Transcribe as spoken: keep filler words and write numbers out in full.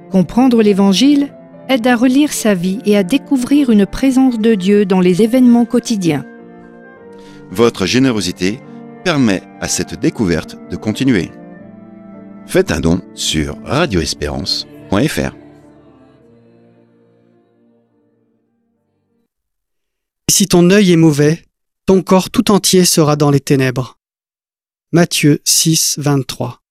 Comprendre l'Évangile aide à relire sa vie et à découvrir une présence de Dieu dans les événements quotidiens. Votre générosité permet à cette découverte de continuer. Faites un don sur radio espérance point f r. Si ton œil est mauvais, ton corps tout entier sera dans les ténèbres. Matthieu six, vingt-trois.